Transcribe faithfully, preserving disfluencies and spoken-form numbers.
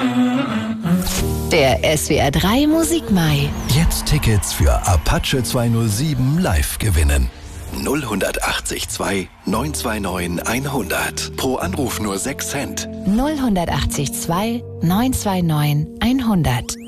Der S W R drei Musikmai. Jetzt Tickets für Apache zweihundertsieben live gewinnen. null achtzig zwei neun zwei neun hundert. Pro Anruf nur sechs Cent. null achtzig zwei neun zwei neun hundert.